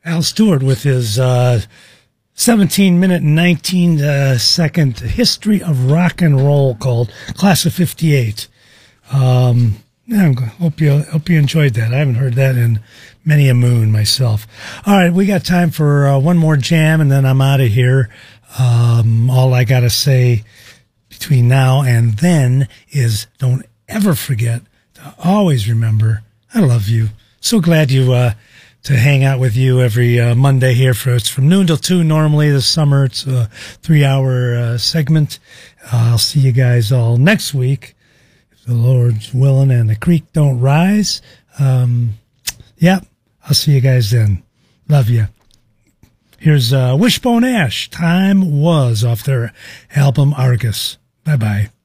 Al Stewart with his 17-minute and 19-second history of rock and roll called Class of 58. Yeah, hope you enjoyed that. I haven't heard that in many a moon myself. All right, we got time for one more jam, and then I'm out of here. All I got to say between now and then is don't ever forget to always remember I love you. So glad to hang out with you every Monday here. It's from noon till 2 normally. This summer it's a 3-hour segment. I'll see you guys all next week, if the Lord's willing and the creek don't rise. Yep, I'll see you guys then. Love you. Here's Wishbone Ash. Time Was off their album Argus. Bye-bye.